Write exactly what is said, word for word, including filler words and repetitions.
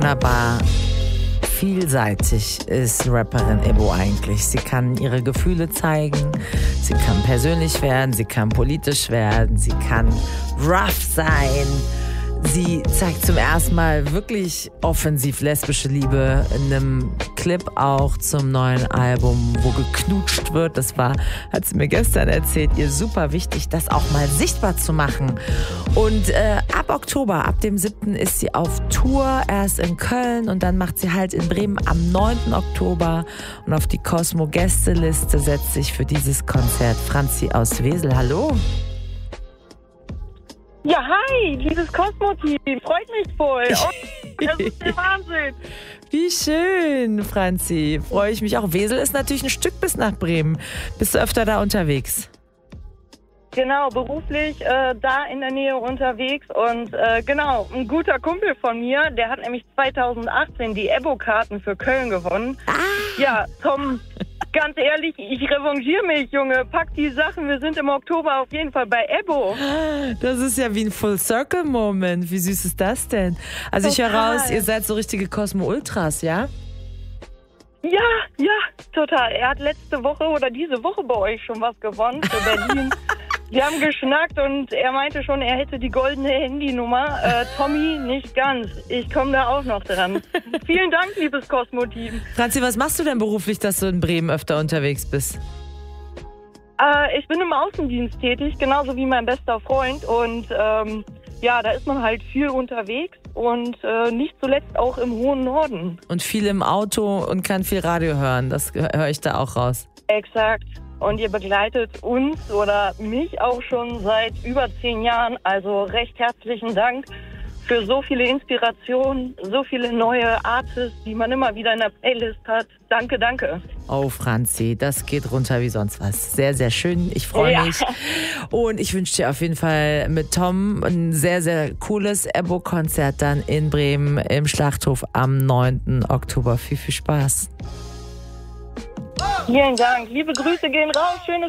Wunderbar. Vielseitig ist Rapperin Ebbo eigentlich. Sie kann ihre Gefühle zeigen, sie kann persönlich werden, sie kann politisch werden, sie kann rough sein. Sie zeigt zum ersten Mal wirklich offensiv lesbische Liebe in einem Clip auch zum neuen Album, wo geknutscht wird. Das war, hat sie mir gestern erzählt, ihr super wichtig, das auch mal sichtbar zu machen. Und äh, ab Oktober, ab dem siebten ist sie auf Tour, erst in Köln und dann macht sie halt in Bremen am neunten Oktober. Und auf die Cosmo-Gästeliste setzt sich für dieses Konzert Franzi aus Wesel. Hallo! Ja, hi, liebes Cosmo-Team, freut mich voll. Oh, das ist der Wahnsinn. Wie schön, Franzi. Freue ich mich auch. Wesel ist natürlich ein Stück bis nach Bremen. Bist du öfter da unterwegs? Genau, beruflich äh, da in der Nähe unterwegs und äh, genau, ein guter Kumpel von mir, der hat nämlich zweitausendachtzehn die Ebbo-Karten für Köln gewonnen. Ah. Ja, Tom, ganz ehrlich, ich revanchiere mich, Junge, pack die Sachen, wir sind im Oktober auf jeden Fall bei Ebbo. Das ist ja wie ein Full-Circle-Moment. Wie süß ist das denn? Also ich höre raus, ihr seid so richtige Cosmo-Ultras, ja? Ja, ja, total. Er hat letzte Woche oder diese Woche bei euch schon was gewonnen für Berlin. Wir haben geschnackt und er meinte schon, er hätte die goldene Handynummer. Äh, Tommy, nicht ganz. Ich komme da auch noch dran. Vielen Dank, liebes Cosmo-Team. Franzi, was machst du denn beruflich, dass du in Bremen öfter unterwegs bist? Äh, ich bin im Außendienst tätig, genauso wie mein bester Freund. Und ähm, ja, da ist man halt viel unterwegs und äh, nicht zuletzt auch im hohen Norden. Und viel im Auto und kann viel Radio hören. Das höre ich da auch raus. Exakt. Und ihr begleitet uns oder mich auch schon seit über zehn Jahren. Also recht herzlichen Dank für so viele Inspirationen, so viele neue Artists, die man immer wieder in der Playlist hat. Danke, danke. Oh, Franzi, das geht runter wie sonst was. Sehr, sehr schön. Ich freue Ja. mich. Und ich wünsche dir auf jeden Fall mit Tom ein sehr, sehr cooles Ebbo-Konzert dann in Bremen im Schlachthof am neunten Oktober. Viel, viel Spaß. Vielen Dank. Liebe Grüße gehen raus. Schönes